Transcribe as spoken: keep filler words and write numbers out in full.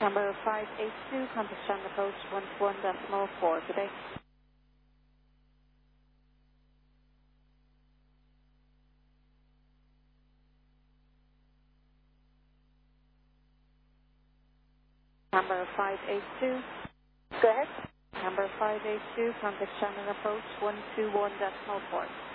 Number five eight two, contact Shannon approach one one decimal four. Good day. Number five eight two. Go ahead. Number five eight two, contact Shannon approach one two one decimal four.